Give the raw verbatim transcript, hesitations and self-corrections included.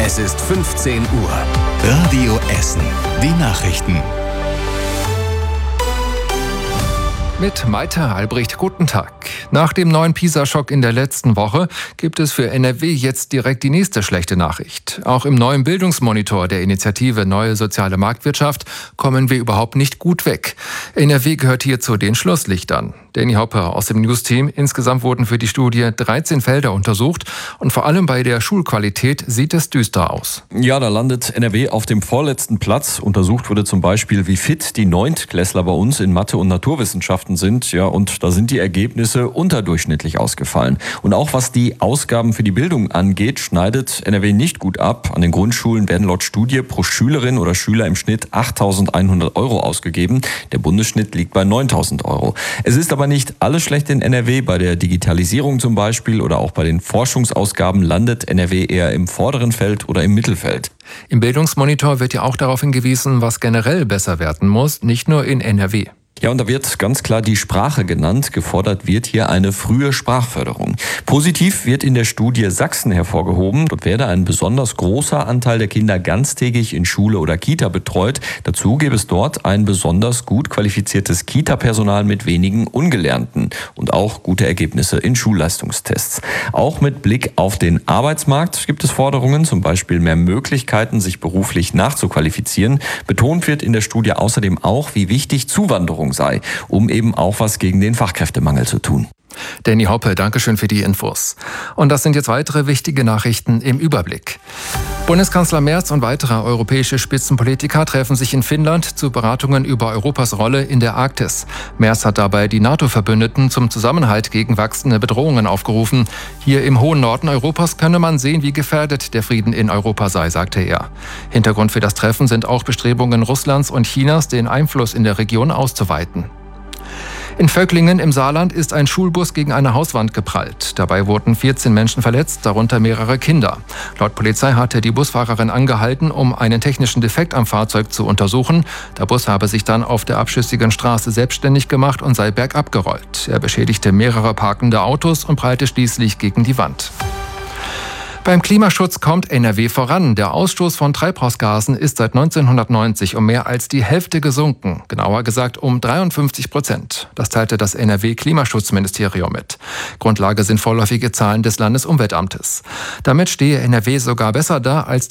Es ist fünfzehn Uhr. Radio Essen. Die Nachrichten. Mit Maite Albrecht, guten Tag. Nach dem neuen PISA-Schock in der letzten Woche gibt es für N R W jetzt direkt die nächste schlechte Nachricht. Auch im neuen Bildungsmonitor der Initiative Neue Soziale Marktwirtschaft kommen wir überhaupt nicht gut weg. N R W gehört hier zu den Schlusslichtern. Danny Hoppe aus dem News-Team. Insgesamt wurden für die Studie dreizehn Felder untersucht und vor allem bei der Schulqualität sieht es düster aus. Ja, da landet N R W auf dem vorletzten Platz. Untersucht wurde zum Beispiel, wie fit die Neuntklässler bei uns in Mathe und Naturwissenschaften sind. Ja, und da sind die Ergebnisse unterdurchschnittlich ausgefallen. Und auch was die Ausgaben für die Bildung angeht, schneidet N R W nicht gut ab. An den Grundschulen werden laut Studie pro Schülerin oder Schüler im Schnitt achttausendeinhundert Euro ausgegeben. Der Bundesschnitt liegt bei neuntausend Euro. Es ist aber nicht alles schlecht in N R W. Bei der Digitalisierung zum Beispiel oder auch bei den Forschungsausgaben landet N R W eher im vorderen Feld oder im Mittelfeld. Im Bildungsmonitor wird ja auch darauf hingewiesen, was generell besser werden muss, nicht nur in N R W. Ja, und da wird ganz klar die Sprache genannt. Gefordert wird hier eine frühe Sprachförderung. Positiv wird in der Studie Sachsen hervorgehoben. Dort werde ein besonders großer Anteil der Kinder ganztägig in Schule oder Kita betreut. Dazu gäbe es dort ein besonders gut qualifiziertes Kita-Personal mit wenigen Ungelernten und auch gute Ergebnisse in Schulleistungstests. Auch mit Blick auf den Arbeitsmarkt gibt es Forderungen, zum Beispiel mehr Möglichkeiten, sich beruflich nachzuqualifizieren. Betont wird in der Studie außerdem auch, wie wichtig Zuwanderung sei, um eben auch was gegen den Fachkräftemangel zu tun. Danny Hoppe, Dankeschön für die Infos. Und das sind jetzt weitere wichtige Nachrichten im Überblick. Bundeskanzler Merz und weitere europäische Spitzenpolitiker treffen sich in Finnland zu Beratungen über Europas Rolle in der Arktis. Merz hat dabei die NATO-Verbündeten zum Zusammenhalt gegen wachsende Bedrohungen aufgerufen. Hier im hohen Norden Europas könne man sehen, wie gefährdet der Frieden in Europa sei, sagte er. Hintergrund für das Treffen sind auch Bestrebungen Russlands und Chinas, den Einfluss in der Region auszuweiten. In Völklingen im Saarland ist ein Schulbus gegen eine Hauswand geprallt. Dabei wurden vierzehn Menschen verletzt, darunter mehrere Kinder. Laut Polizei hatte die Busfahrerin angehalten, um einen technischen Defekt am Fahrzeug zu untersuchen. Der Bus habe sich dann auf der abschüssigen Straße selbstständig gemacht und sei bergab gerollt. Er beschädigte mehrere parkende Autos und prallte schließlich gegen die Wand. Beim Klimaschutz kommt N R W voran. Der Ausstoß von Treibhausgasen ist seit neunzehnhundertneunzig um mehr als die Hälfte gesunken. Genauer gesagt um dreiundfünfzig Prozent. Das teilte das N R W-Klimaschutzministerium mit. Grundlage sind vorläufige Zahlen des Landesumweltamtes. Damit stehe N R W sogar besser da als